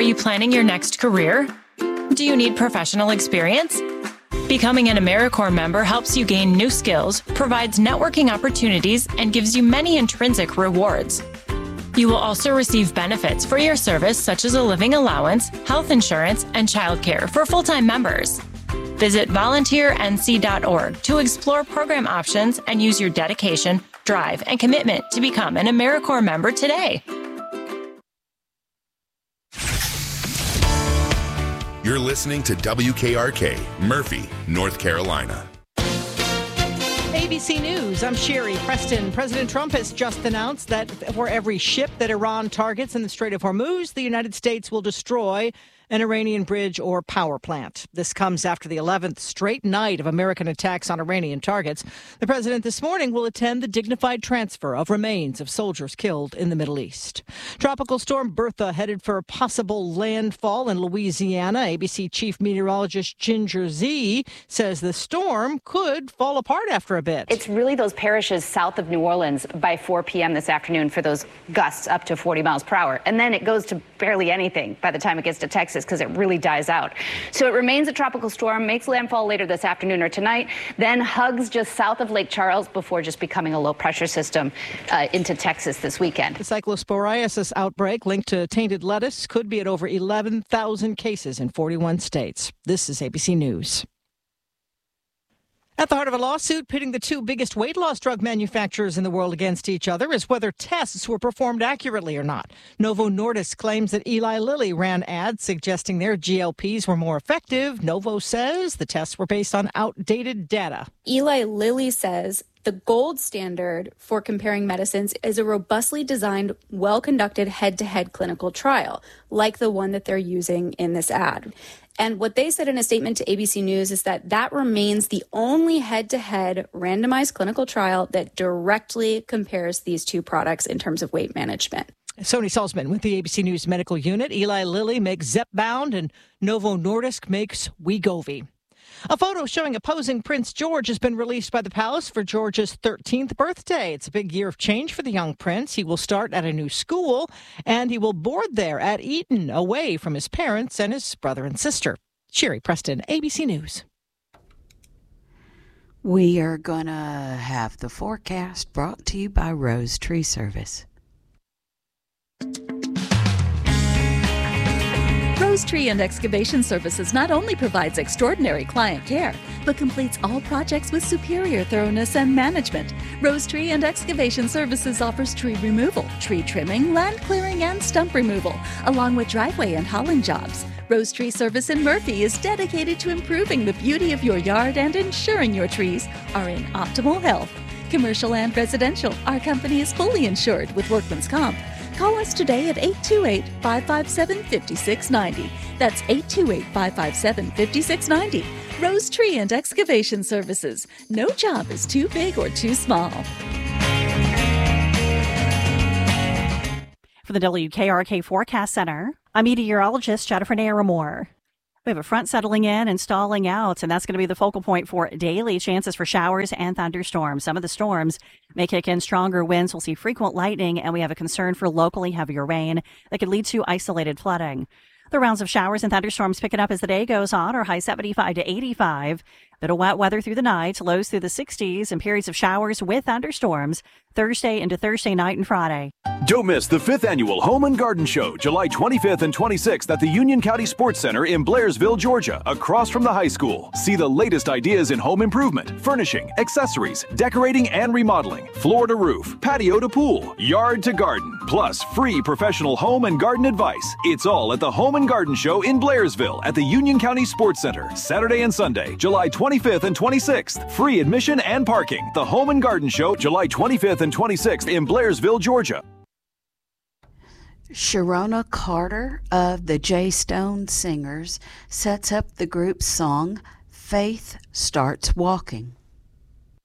you planning your next career? Do you need professional experience? Becoming an AmeriCorps member helps you gain new skills, provides networking opportunities, and gives you many intrinsic rewards. You will also receive benefits for your service such as a living allowance, health insurance, and childcare for full-time members. Visit volunteernc.org to explore program options and use your dedication, drive, and commitment to become an AmeriCorps member today. You're listening to WKRK, Murphy, North Carolina. ABC News, I'm Sherry Preston. President Trump has just announced that for every ship that Iran targets in the Strait of Hormuz, the United States will destroy an Iranian bridge or power plant. This comes after the 11th straight night of American attacks on Iranian targets. The president this morning will attend the dignified transfer of remains of soldiers killed in the Middle East. Tropical storm Bertha headed for possible landfall in Louisiana. ABC chief meteorologist Ginger Zee says the storm could fall apart after a bit. It's really those parishes south of New Orleans by 4 p.m. this afternoon for those gusts up to 40 miles per hour. And then it goes to barely anything by the time it gets to Texas, because it really dies out. So it remains a tropical storm, makes landfall later this afternoon or tonight, then hugs just south of Lake Charles before just becoming a low pressure system into Texas this weekend. The cyclosporiasis outbreak linked to tainted lettuce could be at over 11,000 cases in 41 states. This is ABC News. At the heart of a lawsuit pitting the two biggest weight loss drug manufacturers in the world against each other is whether tests were performed accurately or not. Novo Nordisk claims that Eli Lilly ran ads suggesting their GLPs were more effective. Novo says the tests were based on outdated data. Eli Lilly says the gold standard for comparing medicines is a robustly designed, well-conducted head-to-head clinical trial, like the one that they're using in this ad. And what they said in a statement to ABC News is that that remains the only head-to-head randomized clinical trial that directly compares these two products in terms of weight management. Sony Salzman with the ABC News medical unit. Eli Lilly makes Zepbound and Novo Nordisk makes Wegovy. A photo showing a posing Prince George has been released by the palace for George's 13th birthday. It's a big year of change for the young prince. He will start at a new school, and he will board there at Eton, away from his parents and his brother and sister. Sherry Preston, ABC News. We are going to have the forecast brought to you by Rose Tree Service. Rose Tree and Excavation Services not only provides extraordinary client care, but completes all projects with superior thoroughness and management. Rose Tree and Excavation Services offers tree removal, tree trimming, land clearing, and stump removal, along with driveway and hauling jobs. Rose Tree Service in Murphy is dedicated to improving the beauty of your yard and ensuring your trees are in optimal health. Commercial and residential, our company is fully insured with Workman's Comp. Call us today at 828-557-5690. That's 828-557-5690. Rose Tree and Excavation Services. No job is too big or too small. For the WKRK Forecast Center, I'm meteorologist Jennifer Naramore. We have a front settling in and stalling out, and that's going to be the focal point for daily chances for showers and thunderstorms. Some of the storms may kick in stronger winds. We'll see frequent lightning, and we have a concern for locally heavier rain that could lead to isolated flooding. The rounds of showers and thunderstorms picking up as the day goes on. Our high 75 to 85. Bit of wet weather through the night, lows through the 60s, and periods of showers with thunderstorms Thursday into Thursday night and Friday. Don't miss the 5th Annual Home and Garden Show, July 25th and 26th at the Union County Sports Center in Blairsville, Georgia, across from the high school. See the latest ideas in home improvement, furnishing, accessories, decorating and remodeling, floor to roof, patio to pool, yard to garden, plus free professional home and garden advice. It's all at the Home and Garden Show in Blairsville at the Union County Sports Center, Saturday and Sunday, July 25th and 26th. Free admission and parking. The Home and Garden Show, July 25th and 26th in Blairsville, Georgia. Sharona Carter of the J. Stone Singers sets up the group's song, Faith Starts Walking.